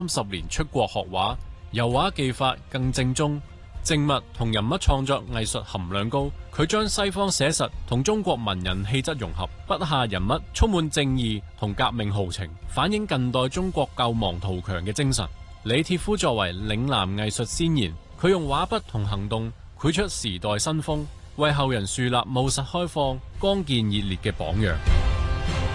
30年出國學畫，油畫技法更正宗，靜物同人物創作藝術含量高。佢將西方寫實同中國文人氣質融合，筆下人物充滿正義同革命豪情，反映近代中國救亡圖強嘅精神。李鐵夫作為嶺南藝術先賢，佢用畫筆同行動繪出時代新風，為後人樹立務實開放、剛健熱烈嘅榜樣。